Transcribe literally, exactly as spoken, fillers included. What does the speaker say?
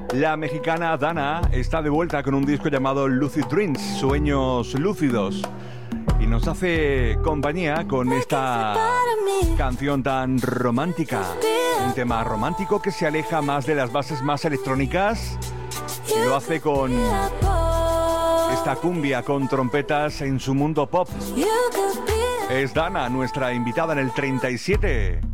La mexicana Dana está de vuelta con un disco llamado Lucid Dreams, Sueños Lúcidos, y nos hace compañía con esta canción tan romántica, un tema romántico que se aleja más de las bases más electrónicas y lo hace con esta cumbia con trompetas en su mundo pop. Es Dana, nuestra invitada en el treinta y siete.